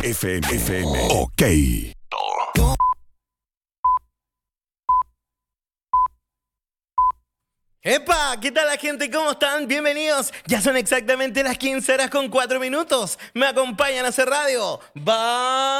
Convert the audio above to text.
FM. Ok. ¡Epa! ¿Qué tal la gente? ¿Cómo están? Bienvenidos. Ya son exactamente las 15 horas con 4 minutos. Me acompañan a hacer radio. ¡Va!